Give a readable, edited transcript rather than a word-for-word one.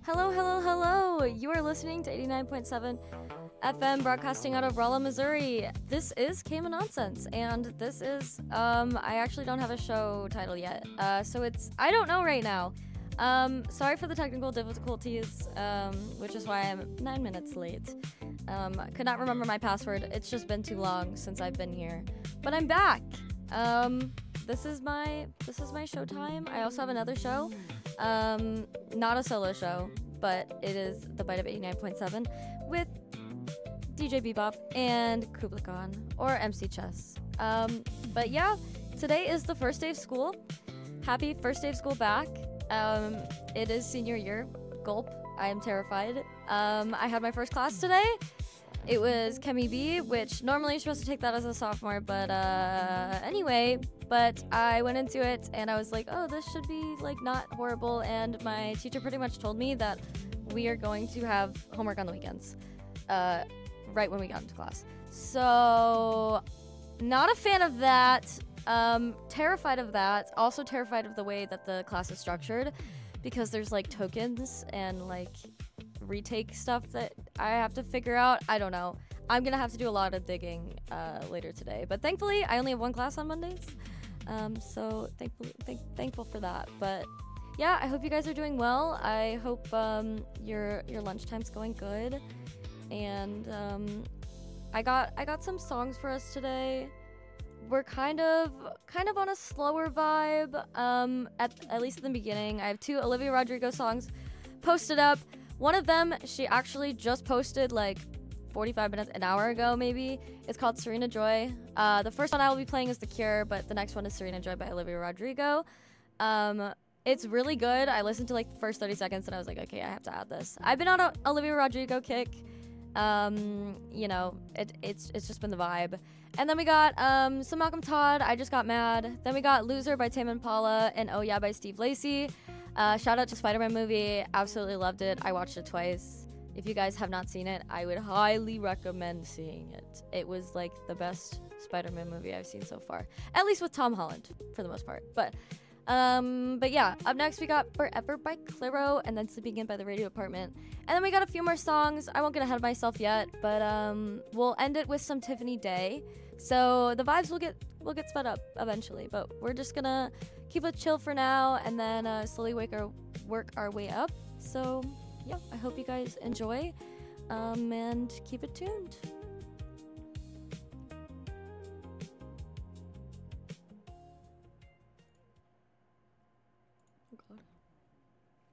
Hello, hello, hello. You are listening to 89.7 FM broadcasting out of Rolla, Missouri. This is Cayman Nonsense, and this is, I actually don't have a show title yet. So I don't know right now. Sorry for the technical difficulties, which is why I'm 9 minutes late. Could not remember my password. It's just been too long since I've been here. But I'm back. This is my show time. I also have another show. Not a solo show, but it is The Bite of 89.7 with DJ Bebop and Kubla Khan or MC Chess. But yeah, today is the first day of school. Happy first day of school back. It is senior year. Gulp. I am terrified. I had my first class today. It was Chemi B, which normally you're supposed to take that as a sophomore, but anyway, but I went into it and I was like, oh, this should be like not horrible, and my teacher pretty much told me that we are going to have homework on the weekends, right when we got into class. So, not a fan of that, terrified of that, also terrified of the way that the class is structured, because there's like tokens and like retake stuff that I have to figure out. I don't know. I'm gonna have to do a lot of digging later today, but thankfully I only have one class on Mondays, so thankful for that. But yeah, I hope you guys are doing well. I hope your lunchtime's going good, and I got some songs for us today. We're kind of on a slower vibe, at least in the beginning. I have 2 Olivia Rodrigo songs posted up. One of them, she actually just posted like 45 minutes, an hour ago maybe. It's called Serena Joy. The first one I will be playing is The Cure, but the next one is Serena Joy by Olivia Rodrigo. It's really good. I listened to like the first 30 seconds and I was like, okay, I have to add this. I've been on a Olivia Rodrigo kick. You know, it's just been the vibe. And then we got some Malcolm Todd, I Just Got Mad. Then we got Loser by Tame Impala and Oh Yeah by Steve Lacy. Shout out to Spider-Man movie. Absolutely loved it. I watched it twice. If you guys have not seen it, I would highly recommend seeing it. It was like the best Spider-Man movie I've seen so far. At least with Tom Holland, for the most part. But yeah, up next we got Forever by Clairo, and then Sleeping In by The Radio Department. And then we got a few more songs. I won't get ahead of myself yet, but we'll end it with some Tiffany Day. So the vibes will get sped up eventually, but we're just gonna keep it chill for now, and then slowly work our way up. So yeah, I hope you guys enjoy, and keep it tuned.